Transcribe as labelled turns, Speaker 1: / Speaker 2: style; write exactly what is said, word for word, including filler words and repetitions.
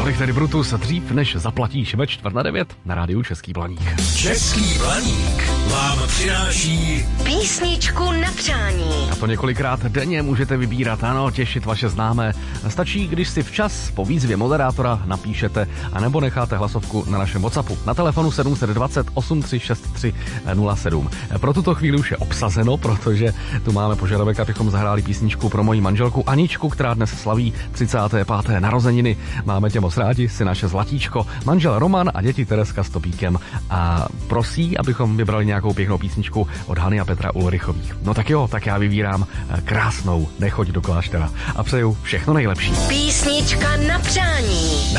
Speaker 1: Tolik tedy Brutus dřív, než zaplatíš ve čtvrt na devět na rádiu Český Blaník.
Speaker 2: Český Blaník vám přináší
Speaker 3: písničku na přání.
Speaker 1: A to několikrát denně můžete vybírat, ano, těšit vaše známé. Stačí, když si včas po výzvě moderátora napíšete a nebo necháte hlasovku na našem WhatsAppu na telefonu sedm set dvacet osm tři šest tři nula sedm. Pro tuto chvíli už je obsazeno, protože tu máme požadavek, abychom zahráli písničku pro moji manželku Aničku, která dnes slaví třicáté páté narozeniny. Máme tě moc rádi, jsi naše zlatíčko. Manžel Roman a děti Tereska s Topíkem. A prosí, abychom vybrali nějakou pěknou písničku od Hany a Petra Ulrichových. No tak jo, tak já vybírám krásnou Nechoď do kláštera a přeju všechno nejlepší.
Speaker 3: Písnička na přání.